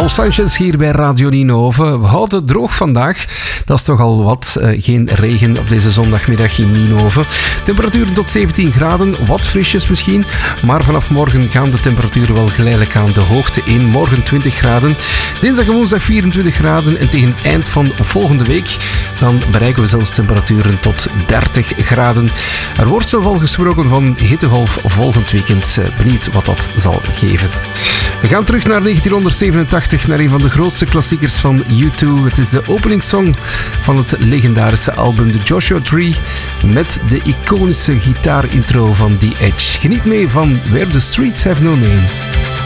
Paul Sanchez hier bij Radio Ninove. We houden het droog vandaag. Dat is toch al wat. Geen regen op deze zondagmiddag in Ninove. Temperaturen tot 17 graden. Wat frisjes misschien. Maar vanaf morgen gaan de temperaturen wel geleidelijk aan de hoogte in. Morgen 20 graden. Dinsdag en woensdag 24 graden. En tegen het eind van volgende week dan bereiken we zelfs temperaturen tot 30 graden. Er wordt zelfs gesproken van hittegolf volgend weekend. Benieuwd wat dat zal geven. We gaan terug naar 1987, naar een van de grootste klassiekers van U2. Het is de openingssong van het legendarische album The Joshua Tree met de iconische gitaarintro van The Edge. Geniet mee van Where the Streets Have No Name.